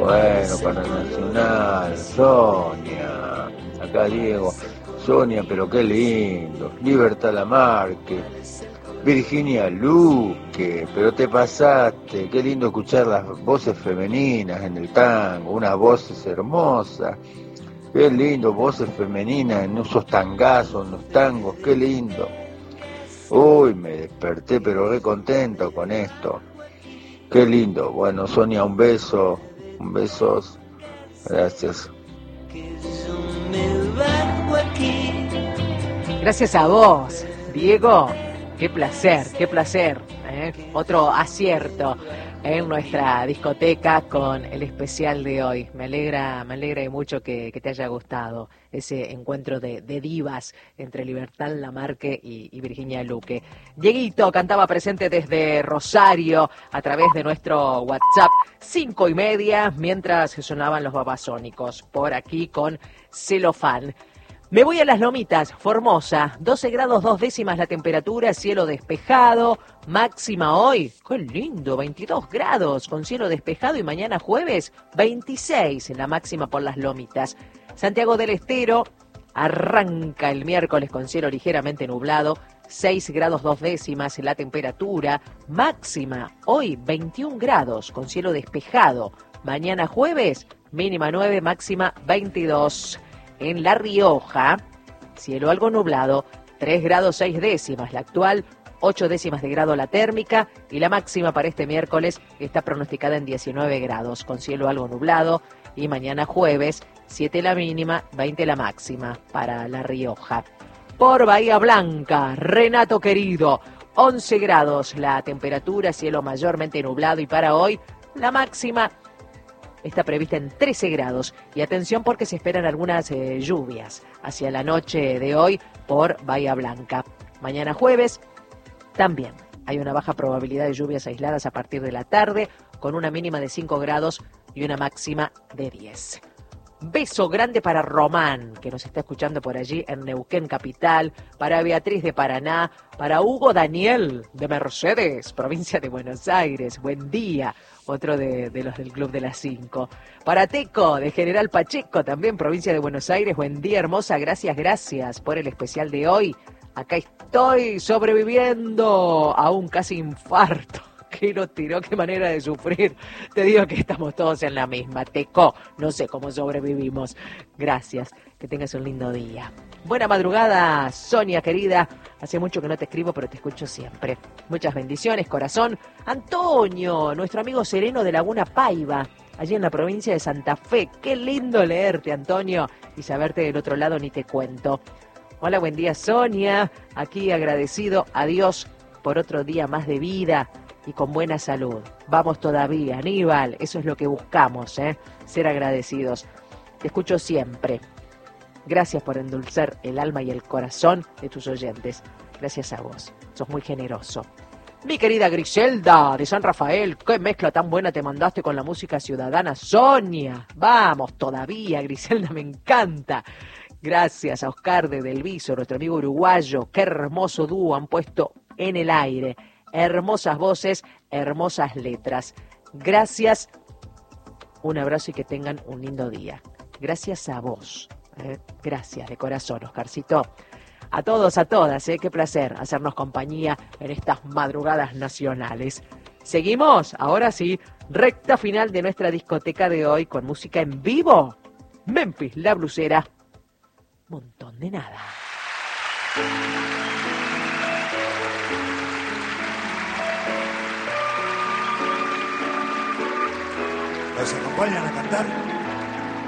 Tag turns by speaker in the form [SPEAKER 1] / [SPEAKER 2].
[SPEAKER 1] Bueno, para Nacional, Sonia. Acá Diego. Sonia, pero qué lindo. Libertad Lamarque. Virginia Luque, pero te pasaste. Qué lindo escuchar las voces femeninas en el tango. Unas voces hermosas. Qué lindo, voces femeninas en esos tangazos, en los tangos. Qué lindo. Uy, me desperté, pero re contento con esto. Qué lindo. Bueno, Sonia, un beso. Un beso. Gracias.
[SPEAKER 2] Gracias a vos, Diego. Qué placer, qué placer. Otro acierto en nuestra discoteca con el especial de hoy. Me alegra y mucho que te haya gustado ese encuentro de divas entre Libertad Lamarque y Virginia Luque. Dieguito cantaba presente desde Rosario a través de nuestro WhatsApp 5:30, mientras sonaban los babasónicos por aquí con Celofán. Me voy a Las Lomitas, Formosa, 12 grados 2 décimas la temperatura, cielo despejado, máxima hoy, qué lindo, 22 grados con cielo despejado y mañana jueves 26 la máxima por Las Lomitas. Santiago del Estero arranca el miércoles con cielo ligeramente nublado, 6 grados 2 décimas la temperatura, máxima hoy 21 grados con cielo despejado, mañana jueves mínima 9, máxima 22. En La Rioja, cielo algo nublado, 3 grados 6 décimas la actual, 8 décimas de grado la térmica y la máxima para este miércoles está pronosticada en 19 grados, con cielo algo nublado y mañana jueves, 7 la mínima, 20 la máxima para La Rioja. Por Bahía Blanca, Renato querido, 11 grados la temperatura, cielo mayormente nublado y para hoy la máxima está prevista en 13 grados. Y atención porque se esperan algunas lluvias hacia la noche de hoy por Bahía Blanca. Mañana jueves también hay una baja probabilidad de lluvias aisladas a partir de la tarde, con una mínima de 5 grados y una máxima de 10. Beso grande para Román, que nos está escuchando por allí en Neuquén Capital, para Beatriz de Paraná, para Hugo Daniel de Mercedes, provincia de Buenos Aires, buen día, otro de los del Club de las 5. Para Teco de General Pacheco, también provincia de Buenos Aires, buen día hermosa, gracias por el especial de hoy. Acá estoy sobreviviendo a un casi infarto. Que lo tiró, qué manera de sufrir. Te digo que estamos todos en la misma. Teco, no sé cómo sobrevivimos. Gracias, que tengas un lindo día. Buena madrugada, Sonia querida. Hace mucho que no te escribo, pero te escucho siempre. Muchas bendiciones, corazón. Antonio, nuestro amigo sereno de Laguna Paiva, allí en la provincia de Santa Fe. Qué lindo leerte, Antonio, y saberte del otro lado ni te cuento. Hola, buen día, Sonia. Aquí agradecido a Dios por otro día más de vida y con buena salud. Vamos todavía, Aníbal, eso es lo que buscamos, ser agradecidos. Te escucho siempre. Gracias por endulzar el alma y el corazón de tus oyentes. Gracias a vos, sos muy generoso. Mi querida Griselda de San Rafael, qué mezcla tan buena te mandaste con la música ciudadana. Sonia, vamos todavía, Griselda, me encanta. Gracias a Oscar de Del Viso, nuestro amigo uruguayo, qué hermoso dúo han puesto en el aire. Hermosas voces, hermosas letras. Gracias, un abrazo y que tengan un lindo día. Gracias a vos. Gracias de corazón, Oscarcito. A todos, a todas, qué placer hacernos compañía en estas madrugadas nacionales. Seguimos, ahora sí, recta final de nuestra discoteca de hoy con música en vivo. Memphis, la blusera. Montón de nada.
[SPEAKER 3] ¿Nos acompañan a cantar?